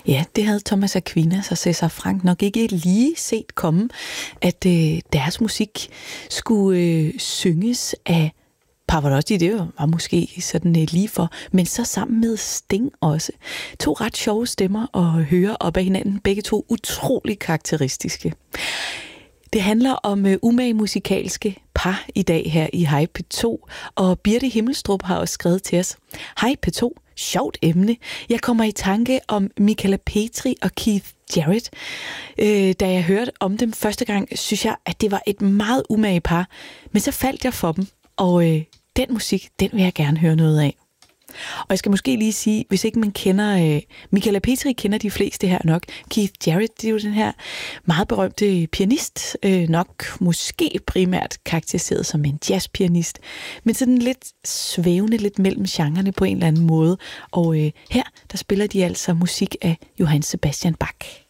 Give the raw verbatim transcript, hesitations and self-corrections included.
Ja, det havde Thomas Aquinas og César Franck nok ikke lige set komme, at øh, deres musik skulle øh, synges af Pavarotti. Det var måske sådan øh, lige for, men så sammen med Sting også. To ret sjove stemmer at høre op af hinanden, begge to utrolig karakteristiske. Det handler om øh, umage musikalske par i dag her i Hej P to, og Birte Himmelstrup har også skrevet til os. Hej P to, sjovt emne. Jeg kommer i tanke om Michala Petri og Keith Jarrett. Øh, da jeg hørte om dem første gang, synes jeg, at det var et meget umage par, men så faldt jeg for dem, og øh, den musik, den vil jeg gerne høre noget af. Og jeg skal måske lige sige, hvis ikke man kender øh, Michala Petri, kender de fleste her nok. Keith Jarrett, det er jo den her meget berømte pianist, øh, nok måske primært karakteriseret som en jazzpianist, men sådan lidt svævende lidt mellem genrerne på en eller anden måde. Og øh, her, der spiller de altså musik af Johann Sebastian Bach.